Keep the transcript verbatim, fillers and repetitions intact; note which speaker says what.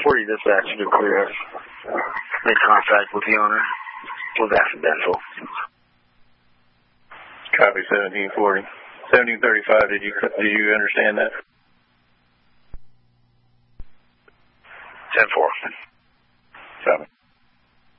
Speaker 1: forty dispatch to clear us. Make contact with the owner. Was accidental.
Speaker 2: Copy seventeen forty. seventeen thirty-five, did you, did you understand that?
Speaker 1: ten four.
Speaker 2: Copy.